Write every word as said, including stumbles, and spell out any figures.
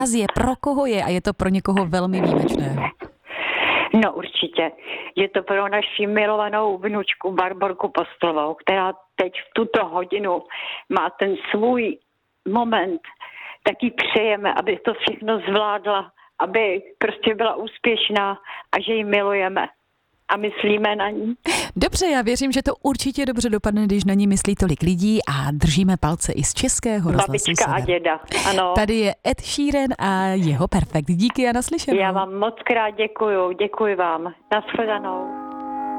je, pro koho je a je to pro někoho velmi výjimečného? No určitě. Je to pro naši milovanou vnučku Barborku Postlovou, která teď v tuto hodinu má ten svůj moment. Taky přejeme, aby to všechno zvládla, aby prostě byla úspěšná a že ji milujeme. A myslíme na ní. Dobře, já věřím, že to určitě dobře dopadne, když na ní myslí tolik lidí a držíme palce i z Českého rozhlasu Babička Sever. a děda, ano. Tady je Ed Sheeran a jeho Perfekt. Díky a naslyšenou. Já vám moc krát děkuju, děkuji vám. Nashledanou.